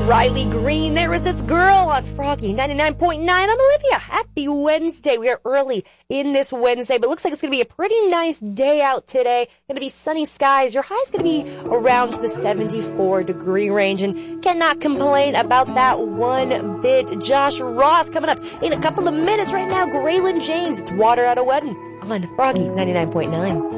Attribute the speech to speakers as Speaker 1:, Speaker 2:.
Speaker 1: Riley Green. There is this girl on Froggy 99.9. I'm Olivia. Happy Wednesday. We are early in this Wednesday, but it looks like it's going to be a pretty nice day out today. Going to be sunny skies. Your high is going to be around the 74-degree range, and cannot complain about that one bit. Josh Ross coming up in a couple of minutes. Right now, Graylin James. It's Water at a Wedding on Froggy 99.9.